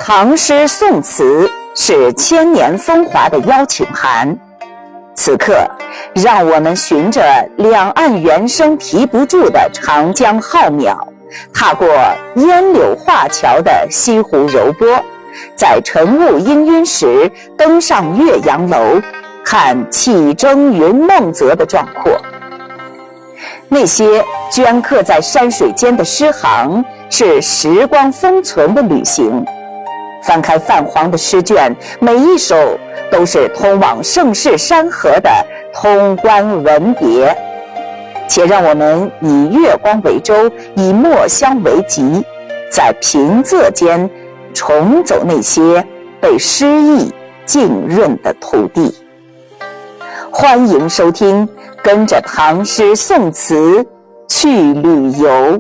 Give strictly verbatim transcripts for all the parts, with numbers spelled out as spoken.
唐诗宋词是千年风华的邀请函。此刻，让我们循着两岸猿声啼不住的长江浩渺，踏过烟柳画桥的西湖柔波，在晨雾氤氲时登上岳阳楼，看气蒸云梦泽的壮阔。那些镌刻在山水间的诗行，是时光封存的旅行。翻开泛黄的诗卷，每一首都是通往盛世山河的通关文别。且让我们以月光为舟，以墨香为笈，在平仄间重走那些被诗意浸润的土地。欢迎收听，跟着唐诗宋词去旅游。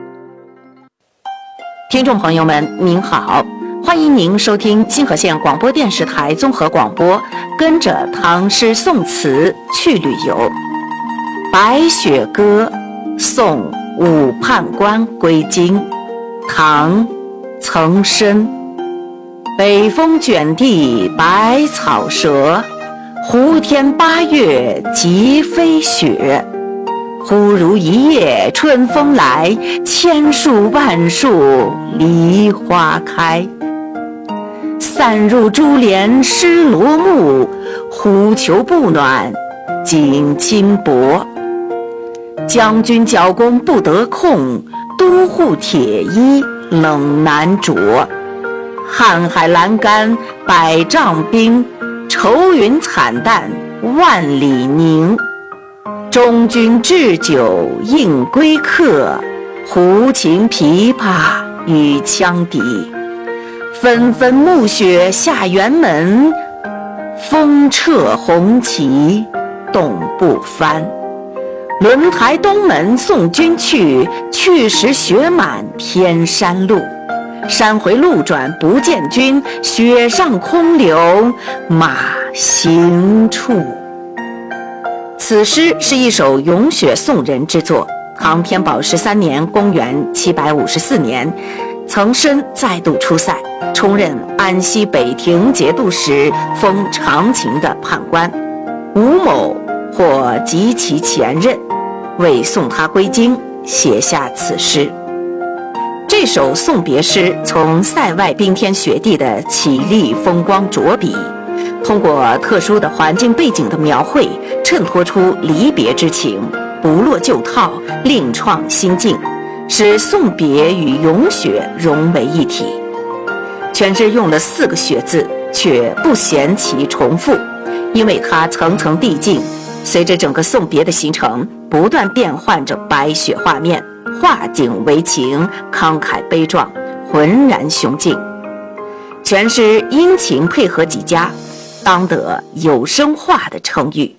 听众朋友们您好，欢迎您收听新河县广播电视台综合广播，跟着唐诗宋词去旅游。白雪歌，送武判官归京，唐，岑参。北风卷地白草折，胡天八月即飞雪。忽如一夜春风来，千树万树梨花开。散入珠帘湿罗幕，忽求不暖锦衾薄。将军角弓不得控，都护铁衣冷难着。瀚海阑干百丈冰，愁云惨淡万里凝。中军置酒应归客，胡琴琵琶与羌笛。纷纷暮雪下辕门，风掣红旗动不翻。轮台东门送君去，去时雪满天山路。山回路转不见君，雪上空留马行处。此诗是一首咏雪宋人之作。唐天宝十三年，公元七百五十四年，岑参再度出塞，充任安西北庭节度使，封长秦的判官。吴某或及其前任，为送他归京，写下此诗。这首送别诗从塞外冰天雪地的绮丽风光着笔，通过特殊的环境背景的描绘，衬托出离别之情，不落旧套，另创新境，使送别与咏雪融为一体。全诗用了四个雪字，却不嫌其重复，因为它层层递进，随着整个送别的行程，不断变换着白雪画面，画景为情，慷慨悲壮，浑然雄劲。全诗阴晴配合极佳，当得有声画的称誉。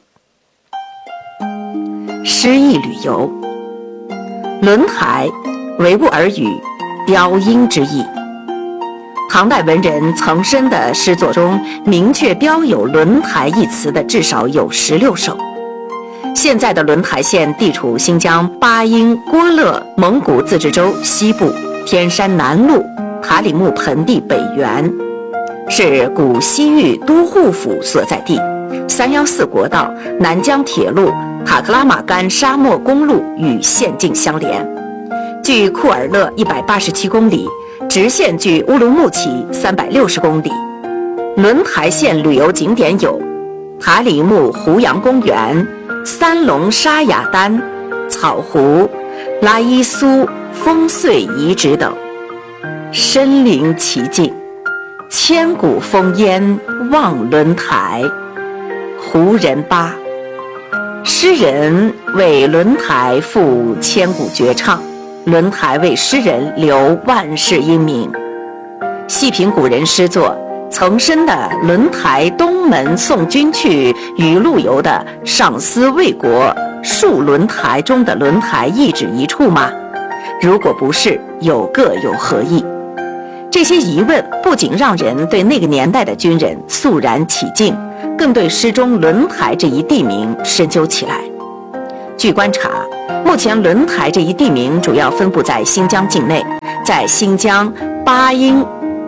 诗意旅游，轮台，维吾尔语，雕鹰之意。唐代文人岑参的诗作中，明确标有轮台一词的至少有十六首。现在的轮台县地处新疆巴音郭勒蒙古自治州西部，天山南麓，塔里木盆地北缘，是古西域都护府所在地。三幺四国道、南疆铁路、塔克拉玛干沙漠公路与县境相连，距库尔勒一百八十七公里，直线距乌鲁木齐三百六十公里。轮台县旅游景点有塔里木胡杨公园、三龙沙雅丹、草湖、拉伊苏风碎遗址等。身临其境，千古烽烟望轮台。胡人巴，诗人为轮台赋千古绝唱，轮台为诗人留万世英名。细品古人诗作，岑参的《轮台东门送君去》与陆游的《上思魏国戍轮台》中的轮台一指一处吗？如果不是，又各有何意？这些疑问不仅让人对那个年代的军人肃然起敬，更对诗中轮台这一地名深究起来。据观察，目前轮台这一地名主要分布在新疆境内，在新疆巴音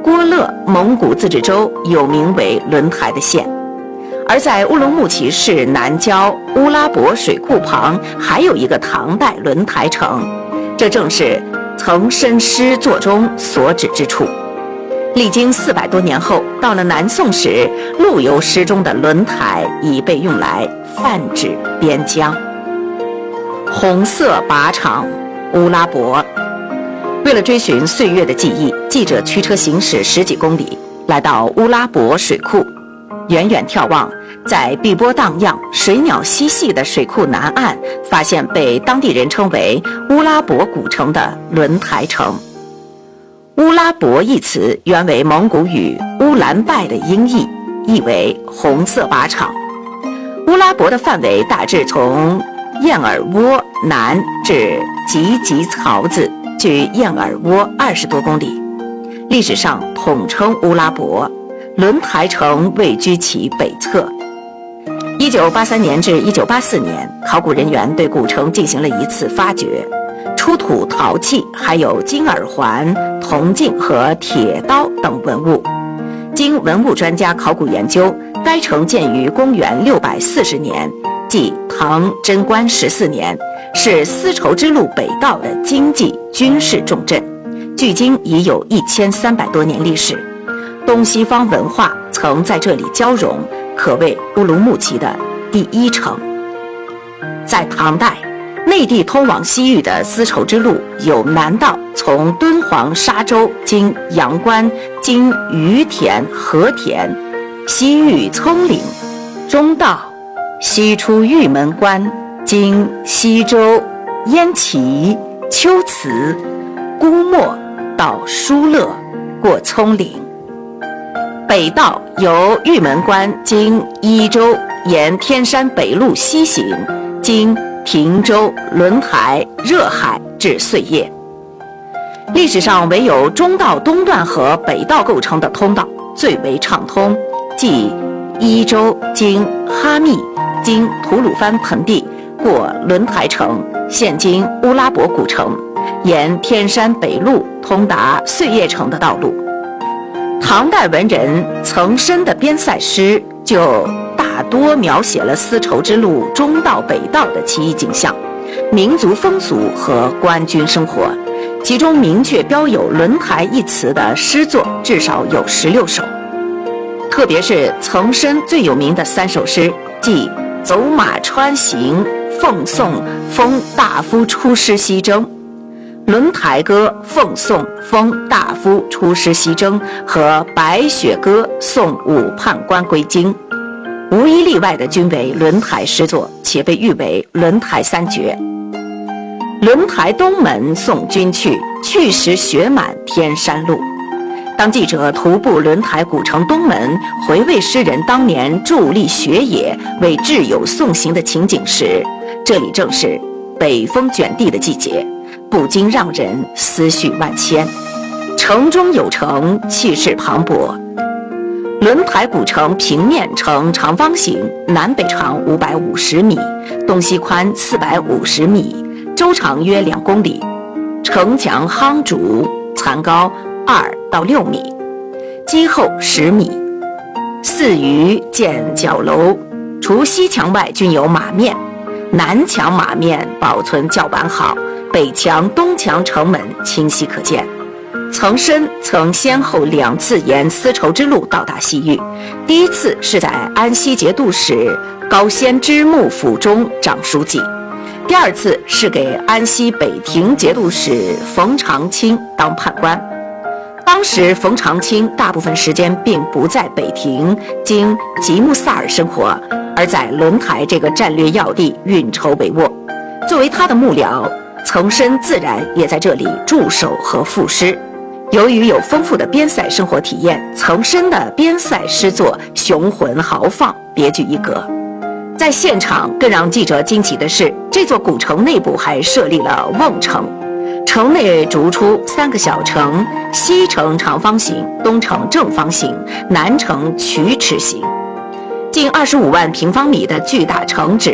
郭勒蒙古自治州有名为轮台的县。而在乌鲁木齐市南郊乌拉博水库旁，还有一个唐代轮台城，这正是岑参诗作中所指之处。历经四百多年后，到了南宋时，陆游诗中的轮台已被用来泛指边疆。红色靶场乌拉博。为了追寻岁月的记忆，记者驱车行驶十几公里，来到乌拉博水库。远远眺望，在碧波荡漾、水鸟嬉戏的水库南岸，发现被当地人称为乌拉博古城的轮台城。乌拉博一词原为蒙古语乌兰拜的音译，意为红色靶场。乌拉博的范围大致从燕尔窝南至吉吉槽子，距燕尔窝二十多公里。历史上统称乌拉博，轮台城位居其北侧。一九八三年至一九八四年，考古人员对古城进行了一次发掘，出土陶器，还有金耳环、铜镜和铁刀等文物。经文物专家考古研究，该城建于公元六百四十年，即唐贞观十四年，是丝绸之路北道的经济军事重镇，距今已有一千三百多年历史。东西方文化曾在这里交融，可谓乌鲁木齐的第一城。在唐代，内地通往西域的丝绸之路有南道从敦煌沙州经阳关，经于田、和田，西域葱岭；中道西出玉门关，经西周、燕齐、龟兹、姑墨到疏勒，过葱岭。北道由玉门关经伊州，沿天山北路西行，经亭州、轮台、热海至碎叶。历史上唯有中道东段和北道构成的通道最为畅通，即伊州经哈密，经吐鲁番盆地，过轮台城，现今乌拉博古城，沿天山北路通达碎叶城的道路。唐代文人岑参的边塞诗就大多描写了丝绸之路中道北道的奇异景象、民族风俗和官军生活，其中明确标有轮台一词的诗作至少有十六首。特别是岑参最有名的三首诗，即《走马川行》奉送封大夫出师西征，轮台歌奉送封大夫出师西征和白雪歌送武判官归京，无一例外的均为轮台诗作，且被誉为轮台三绝。轮台东门送君去，去时雪满天山路。当记者徒步轮台古城东门，回味诗人当年伫立雪野为挚友送行的情景时，这里正是北风卷地的季节，不禁让人思绪万千。城中有城，气势磅礴。轮台古城平面呈长方形，南北长五百五十米，东西宽四百五十米，周长约两公里。城墙夯筑，残高二到六米，基厚十米。四隅建角楼，除西墙外均有马面，南墙马面保存较完好，北墙、东墙城门清晰可见。岑参曾先后两次沿丝绸之路到达西域，第一次是在安西节度使高仙芝幕府中掌书记，第二次是给安西北庭节度使冯长清当判官。当时冯长清大部分时间并不在北庭经吉木萨尔生活，而在轮台这个战略要地运筹帷幄。作为他的幕僚，岑参自然也在这里驻守和赋诗。由于有丰富的边塞生活体验，岑参的边塞诗作雄浑豪放，别具一格。在现场更让记者惊奇的是，这座古城内部还设立了瓮城，城内逐出三个小城，西城长方形，东城正方形，南城曲尺形。近二十五万平方米的巨大城址，敦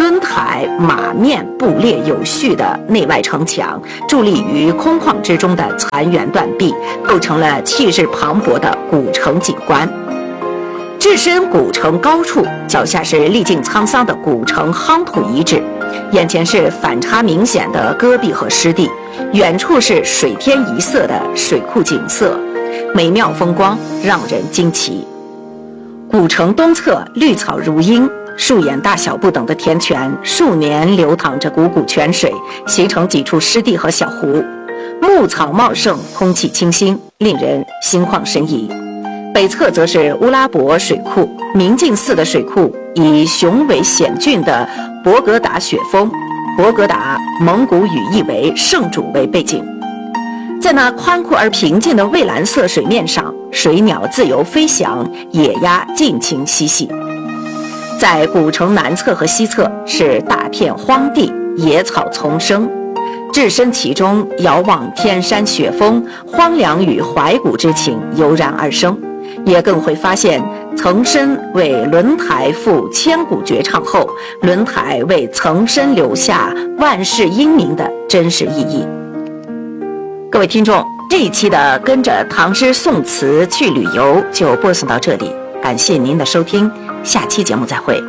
轮台马面布列有序的内外城墙，伫立于空旷之中的残垣断壁，构成了气势磅礴的古城景观。置身古城高处，脚下是历尽沧桑的古城夯土遗址，眼前是反差明显的戈壁和湿地，远处是水天一色的水库景色，美妙风光让人惊奇。古城东侧绿草如茵，树眼大小不等的田泉，数年流淌着汩汩泉水，形成几处湿地和小湖，牧草茂盛，空气清新，令人心旷神怡。北侧则是乌拉伯水库，明镜似的水库以雄伟险峻的博格达雪峰，博格达蒙古语意为圣主为背景。在那宽阔而平静的蔚蓝色水面上，水鸟自由飞翔，野鸭尽情嬉戏。在古城南侧和西侧是大片荒地，野草丛生，置身其中，遥望天山雪峰，荒凉与怀古之情油然而生，也更会发现岑参为轮台赋千古绝唱后，轮台为岑参留下万世英名的真实意义。各位听众，这一期的跟着唐诗宋词去旅游就播送到这里，感谢您的收听，下期节目再会。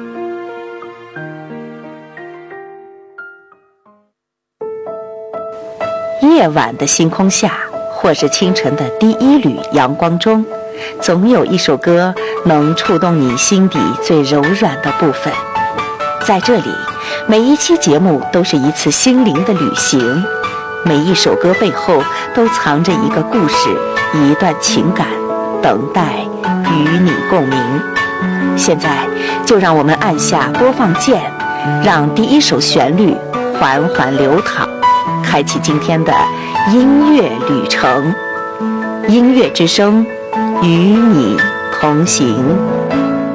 夜晚的星空下，或是清晨的第一缕阳光中，总有一首歌能触动你心底最柔软的部分。在这里，每一期节目都是一次心灵的旅行，每一首歌背后都藏着一个故事，一段情感，等待与你共鸣。现在就让我们按下播放键，让第一首旋律缓缓流淌，开启今天的音乐旅程。音乐之声，与你同行。